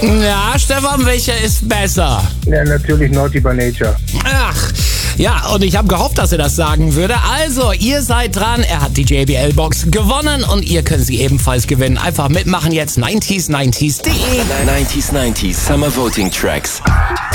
Ja, Stefan, welcher ist besser? Ja, natürlich Naughty by Nature. Ach, ja, und ich habe gehofft, dass er das sagen würde. Also, ihr seid dran. Er hat die JBL-Box gewonnen und ihr könnt sie ebenfalls gewinnen. Einfach mitmachen jetzt 90s90s.de. 90s Summer Voting Tracks.